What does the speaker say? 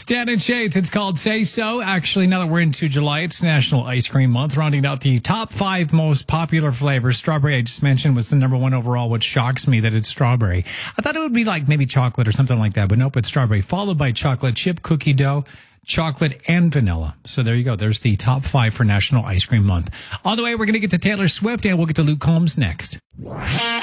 Stan and Shades, it's called Say So. Actually, now that we're into July, it's National Ice Cream Month, rounding out the top 5 most popular flavors. Strawberry, I just mentioned, was the number 1 overall, which shocks me that it's strawberry. I thought it would be like maybe chocolate or something like that, but nope, it's strawberry, followed by chocolate chip, cookie dough, chocolate, and vanilla. So there you go. There's the top 5 for National Ice Cream Month. On the way, we're going to get to Taylor Swift, and we'll get to Luke Combs next.